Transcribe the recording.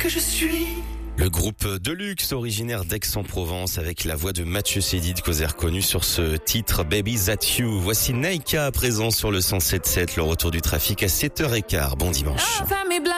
que je suis. Le groupe Deluxe, originaire d'Aix-en-Provence, avec la voix de Mathieu Chédid, causé reconnu sur ce titre Baby That's You. Voici Naika à présent sur le 107.7, le retour du trafic à 7h15. Bon dimanche.